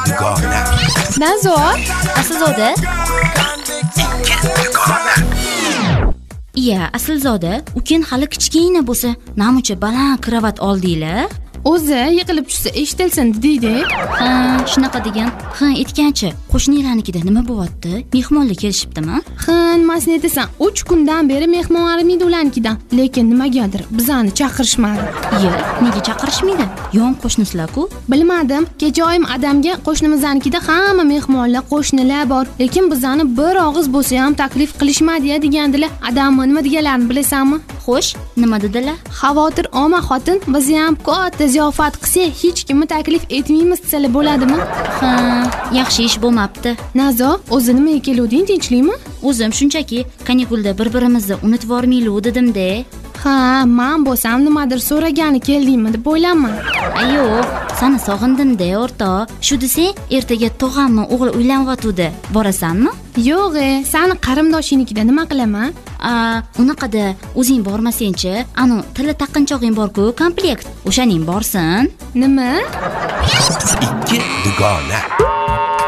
dugona. Nazo, Aslzoda? Iya, Aslzoda, ukang hali kichkina bo'lsa, namuncha baland kravat oldinglar? o'zi yiqilib tushsa eshitilsin deydi. Ha, shunaqa degan. Ha, aytganchi, qo'shnilarnikida nima bo'lyapti? Mehmonlar kelishibdimi? Ha, nimasini aytasan? 3 kundan beri mehmon armiyda ularnikidan, lekin nimagadir bizani chaqirishmadi. Iya, nega chaqirishmaydi? Yon qo'shnisizlar-ku? Bilmadim. Kecha oyim adamga qo'shnimiznikida hamma mehmonlar, qo'shnilar bor, lekin bizani bir og'iz bo'lsa ham taklif qilishmadi degandilar. Adammi nima deganlarini bilasanmi? Xo'sh, nima dedilar? Xavotir olma xotin, biz ham katta ziyofat qilsak, hech kimni taklif etmaymiz desalar bo'ladimi? Ha, yaxshi ish bo'lmabdi. Nazo, o'zi nimaga keluvding, tinchlikmi? O'zim shunchaki kanikulda bir-birimizni unutib yormaylik dedim-da. Ha, men bo'lsam nimadir so'ragani keldingmi deb o'ylaman. Ayo, seni sog'indim-da, o'rtoq. Shu desang, ertaga tog'amni o'g'li uylanyapti. Borasanmi? Yo'q, seni qarindoshingnikida nima qilaman? Unaqada o'zing bormasang-chi, anu tilla taqinchog'ing bor-ku, komplekt. O'shaning borsin. Nima? Ikki dugona.